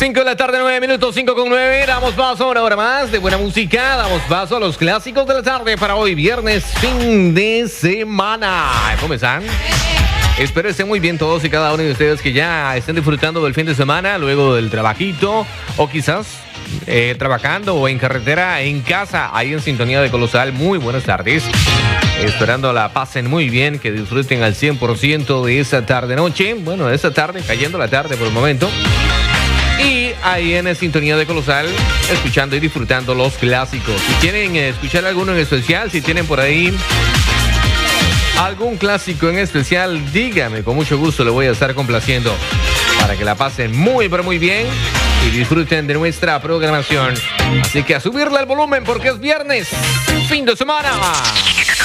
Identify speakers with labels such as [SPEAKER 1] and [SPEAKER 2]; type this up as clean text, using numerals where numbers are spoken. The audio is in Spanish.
[SPEAKER 1] 5 de la tarde, 9 minutos, 5:09. Damos paso a una hora más de buena música. Damos paso a los clásicos de la tarde para hoy, viernes, fin de semana. ¿Cómo están? Espero estén muy bien todos y cada uno de ustedes que ya estén disfrutando del fin de semana, luego del trabajito, o quizás trabajando o en carretera, en casa, ahí en sintonía de Colosal. Muy buenas tardes. Esperando la pasen muy bien, que disfruten al 100% de esa tarde-noche. Bueno, de esa tarde, cayendo la tarde por el momento. Y ahí en sintonía de Colosal, escuchando y disfrutando los clásicos. Si quieren escuchar alguno en especial, si tienen por ahí algún clásico en especial, dígame, con mucho gusto le voy a estar complaciendo para que la pasen muy, pero muy bien y disfruten de nuestra programación. Así que a subirle al volumen porque es viernes, fin de semana.